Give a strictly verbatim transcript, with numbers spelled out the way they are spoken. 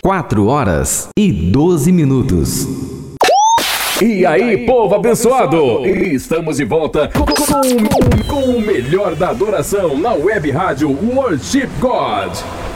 quatro horas e doze minutos. E aí, povo abençoado! Estamos de volta com, com, com o melhor da adoração na web rádio Worship God.